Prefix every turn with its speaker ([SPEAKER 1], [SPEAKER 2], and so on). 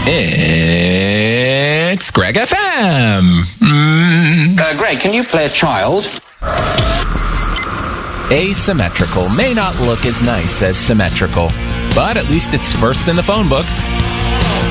[SPEAKER 1] It's Greg FM.
[SPEAKER 2] Greg, can you play a child?
[SPEAKER 1] Asymmetrical may not look as nice as symmetrical, but at least it's first in the phone book.